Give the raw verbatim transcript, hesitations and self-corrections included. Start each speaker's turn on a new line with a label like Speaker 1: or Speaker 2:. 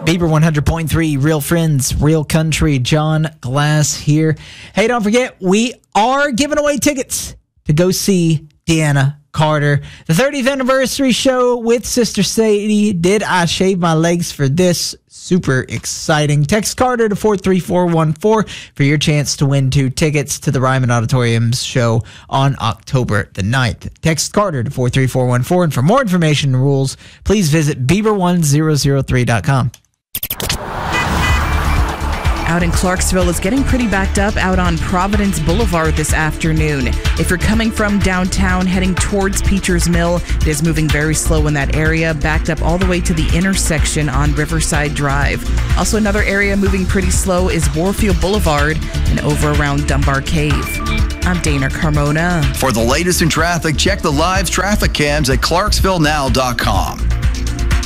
Speaker 1: Bieber one hundred point three, Real Friends, Real Country. John Glass here. Hey, don't forget, we are giving away tickets to go see Deanna Carter. The thirtieth anniversary show with Sister Sadie. Did I shave my legs for this? Super exciting. Text Carter to four three four one four for your chance to win two tickets to the Ryman Auditorium's show on October the ninth. Text Carter to four three four one four. And for more information and rules, please visit Bieber one thousand three dot com.
Speaker 2: Out in Clarksville, it's getting pretty backed up out on Providence Boulevard this afternoon. If you're coming from downtown heading towards Peacher's Mill, it is moving very slow in that area, backed up all the way to the intersection on Riverside Drive. Also, another area moving pretty slow is Warfield Boulevard and over around Dunbar Cave. I'm Dana Carmona.
Speaker 3: For the latest in traffic, check the live traffic cams at clarksville now dot com.